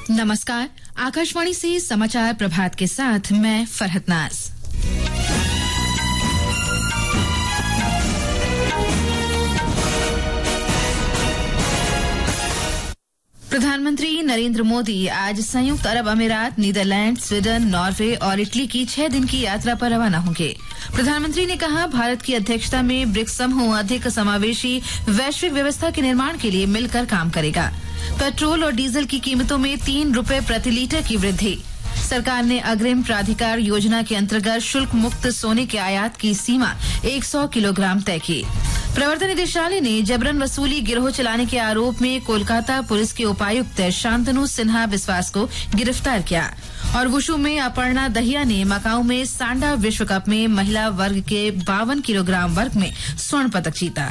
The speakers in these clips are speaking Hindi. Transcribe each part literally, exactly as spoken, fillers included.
नमस्कार, आकाशवाणी से समाचार प्रभात के साथ मैं फरहत नाज। प्रधानमंत्री नरेंद्र मोदी आज संयुक्त अरब अमीरात, नीदरलैंड, स्वीडन, नॉर्वे और इटली की छह दिन की यात्रा पर रवाना होंगे। प्रधानमंत्री ने कहा, भारत की अध्यक्षता में ब्रिक्स समूह अधिक समावेशी वैश्विक व्यवस्था के निर्माण के लिए मिलकर काम करेगा। पेट्रोल और डीजल की कीमतों में तीन रुपए प्रति लीटर की वृद्धि। सरकार ने अग्रिम प्राधिकार योजना के अंतर्गत शुल्क मुक्त सोने के आयात की सीमा सौ किलोग्राम तय की। प्रवर्तन निदेशालय ने जबरन वसूली गिरोह चलाने के आरोप में कोलकाता पुलिस के उपायुक्त शांतनु सिन्हा बिस्वास को गिरफ्तार किया। और वुशु में अपर्णा दहिया ने मकाऊ में सांडा विश्व कप में महिला वर्ग के बावन किलोग्राम वर्ग में स्वर्ण पदक जीता।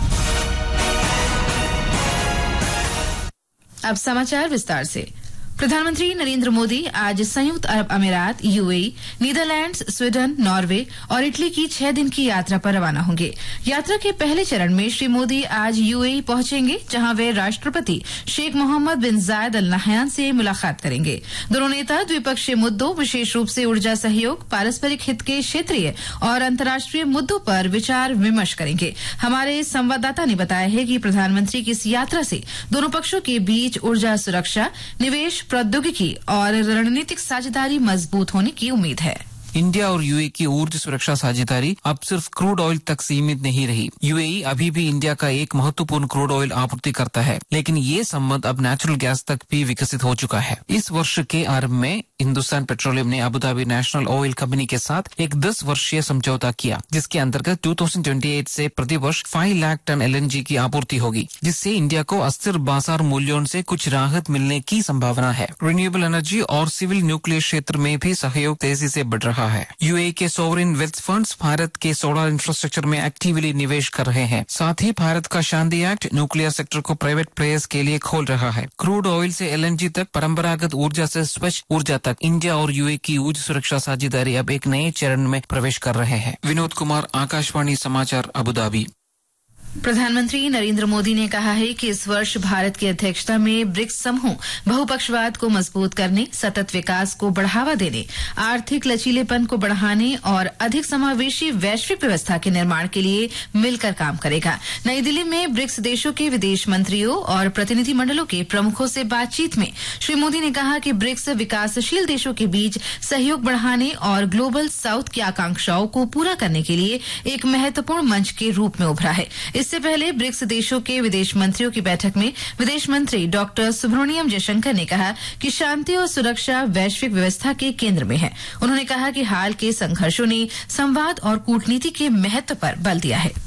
अब समाचार विस्तार से। प्रधानमंत्री नरेंद्र मोदी आज संयुक्त अरब अमीरात, यूएई, नीदरलैंड्स, स्वीडन, नॉर्वे और इटली की छह दिन की यात्रा पर रवाना होंगे। यात्रा के पहले चरण में श्री मोदी आज यूएई पहुंचेंगे, जहां वे राष्ट्रपति शेख मोहम्मद बिन जायद अल नहयान से मुलाकात करेंगे। दोनों नेता द्विपक्षीय मुद्दों, विशेष रूप से ऊर्जा सहयोग, पारस्परिक हित के क्षेत्रीय और अंतर्राष्ट्रीय मुद्दों पर विचार विमर्श करेंगे। हमारे संवाददाता ने बताया है कि प्रधानमंत्री की इस यात्रा से दोनों पक्षों के बीच ऊर्जा सुरक्षा, निवेश, प्रौद्योगिकी और रणनीतिक साझेदारी मजबूत होने की उम्मीद है। इंडिया और यूएई की ऊर्जा सुरक्षा साझेदारी अब सिर्फ क्रूड ऑयल तक सीमित नहीं रही। यूएई अभी भी इंडिया का एक महत्वपूर्ण क्रूड ऑयल आपूर्ति करता है, लेकिन ये संबंध अब नेचुरल गैस तक भी विकसित हो चुका है। इस वर्ष के आरंभ में हिंदुस्तान पेट्रोलियम ने Abu Dhabi national oil company के साथ एक दस वर्षीय समझौता किया, जिसके अंतर्गत दो हज़ार अट्ठाईस से प्रति वर्ष पाँच लाख टन एलएनजी की आपूर्ति होगी, जिससे इंडिया को अस्थिर बाजार मूल्यों से कुछ राहत मिलने की संभावना है। रिन्यूएबल एनर्जी और सिविल न्यूक्लियर क्षेत्र में भी सहयोग तेजी से बढ़ रहा है। यूएई के सॉवरेन वेल्थ फंड्स भारत के सोलर इंफ्रास्ट्रक्चर में एक्टिवली निवेश कर रहे हैं। साथ ही भारत का शांति एक्ट न्यूक्लियर सेक्टर को प्राइवेट प्लेयर्स के लिए खोल रहा है। क्रूड ऑयल से एलएनजी तक, परंपरागत ऊर्जा से स्वच्छ ऊर्जा तक, इंडिया और यूएई की ऊर्जा सुरक्षा साझेदारी अब एक नए चरण में प्रवेश कर रहे हैं। विनोद कुमार, आकाशवाणी समाचार, अबू धाबी। प्रधानमंत्री नरेंद्र मोदी ने कहा है कि इस वर्ष भारत की अध्यक्षता में ब्रिक्स समूह बहुपक्षवाद को मजबूत करने, सतत विकास को बढ़ावा देने, आर्थिक लचीलेपन को बढ़ाने और अधिक समावेशी वैश्विक व्यवस्था के निर्माण के लिए मिलकर काम करेगा। नई दिल्ली में ब्रिक्स देशों के विदेश मंत्रियों और प्रतिनिधिमंडलों के प्रमुखों से बातचीत में श्री मोदी ने कहा कि ब्रिक्स विकासशील देशों के बीच सहयोग बढ़ाने और ग्लोबल साउथ की आकांक्षाओं को पूरा करने के लिए एक महत्वपूर्ण मंच के रूप में उभरा है। इससे पहले ब्रिक्स देशों के विदेश मंत्रियों की बैठक में विदेश मंत्री डॉक्टर सुब्रमण्यम जयशंकर ने कहा कि शांति और सुरक्षा वैश्विक व्यवस्था के केंद्र में है। उन्होंने कहा कि हाल के संघर्षों ने संवाद और कूटनीति के महत्व पर बल दिया है।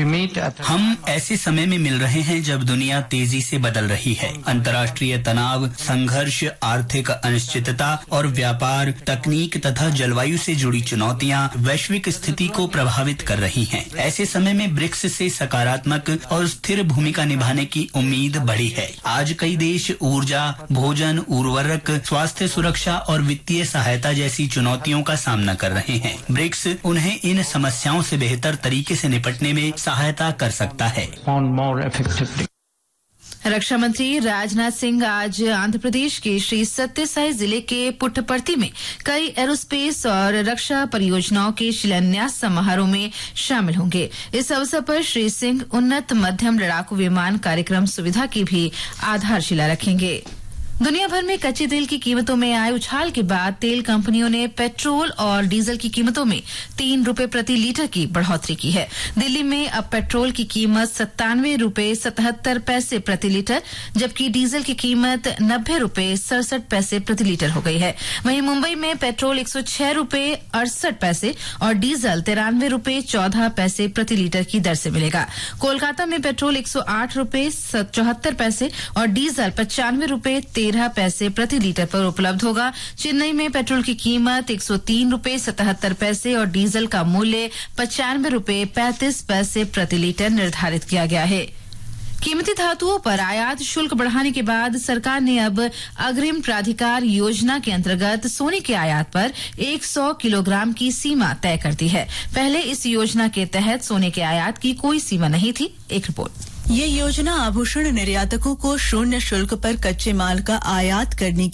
हम ऐसे समय में मिल रहे हैं जब दुनिया तेजी से बदल रही है। अंतर्राष्ट्रीय तनाव, संघर्ष, आर्थिक अनिश्चितता और व्यापार, तकनीक तथा जलवायु से जुड़ी चुनौतियां वैश्विक स्थिति को प्रभावित कर रही हैं। ऐसे समय में ब्रिक्स से सकारात्मक और स्थिर भूमिका निभाने की उम्मीद बढ़ी है। आज कई देश ऊर्जा, भोजन, उर्वरक, स्वास्थ्य सुरक्षा और वित्तीय सहायता जैसी चुनौतियों का सामना कर रहे हैं। ब्रिक्स उन्हें इन समस्याओं से बेहतर तरीके से निपटने में सहायता कर सकता है। रक्षा मंत्री राजनाथ सिंह आज आंध्र प्रदेश के श्री सत्य साई जिले के पुट्टपर्ती में कई एरोस्पेस और रक्षा परियोजनाओं के शिलान्यास समारोह में शामिल होंगे। इस अवसर पर श्री सिंह उन्नत मध्यम लड़ाकू विमान कार्यक्रम सुविधा की भी आधारशिला रखेंगे। दुनिया भर में कच्चे तेल की कीमतों में आए उछाल के बाद तेल कंपनियों ने पेट्रोल और डीजल की कीमतों में तीन रुपए प्रति लीटर की बढ़ोतरी की है। दिल्ली में अब पेट्रोल की कीमत सत्तानवे रुपए सतहत्तर पैसे प्रति लीटर, जबकि डीजल की कीमत नब्बे रुपए सड़सठ पैसे प्रति लीटर हो गई है। वहीं मुंबई में पेट्रोल एक सौ छह रुपए अड़सठ पैसे और डीजल तिरानवे रुपए चौदह पैसे प्रति लीटर की दर से मिलेगा। कोलकाता में पेट्रोल एक सौ आठ रुपए चौहत्तर पैसे और डीजल पचानवे रुपए तेरह पैसे प्रति लीटर पर उपलब्ध होगा। चेन्नई में पेट्रोल की कीमत एक सौ तीन रुपए सतहत्तर पैसे और डीजल का मूल्य पचानवे रुपए पैंतीस पैसे प्रति लीटर निर्धारित किया गया है। कीमती धातुओं पर आयात शुल्क बढ़ाने के बाद सरकार ने अब अग्रिम प्राधिकार योजना के अंतर्गत सोने के आयात पर सौ किलोग्राम की सीमा तय कर दी है। पहले इस योजना के तहत सोने के आयात की कोई सीमा नहीं थी। एक रिपोर्ट। ये योजना आभूषण निर्यातकों को शून्य शुल्क पर कच्चे माल का आयात करने